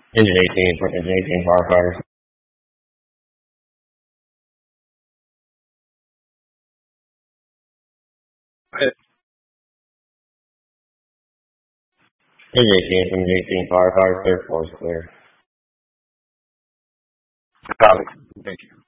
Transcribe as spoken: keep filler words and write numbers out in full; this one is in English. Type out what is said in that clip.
Is eighteen for is eighteen firefighters. Is eighteen from the eighteen firefighters. Third floor is clear. Copy. Thank you.